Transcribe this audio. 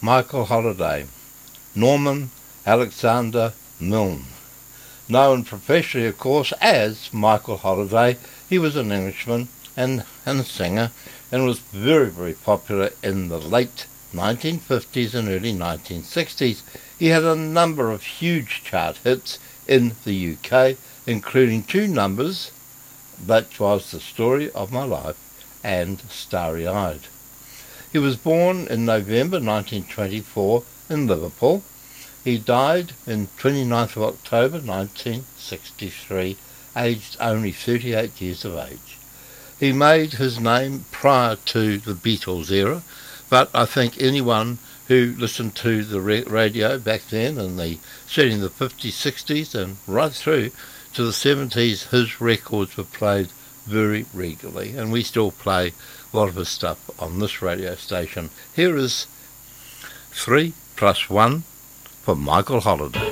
Michael Holiday, Norman Alexander Milne. Known professionally, of course, as Michael Holiday, he was an Englishman and a singer, and was very, very popular in the late 1950s and early 1960s. He had a number of huge chart hits in the UK, including two numbers, that was The Story of My Life and Starry Eyed. He was born in November 1924 in Liverpool. He died on 29th of October 1963, aged only 38 years of age. He made his name prior to the Beatles era, but I think anyone who listened to the radio back then, certainly in the 50s, 60s, and right through to the 70s, his records were played very regularly, and we still play a lot of his stuff on this radio station. Here is 3+1 for Michael Holiday.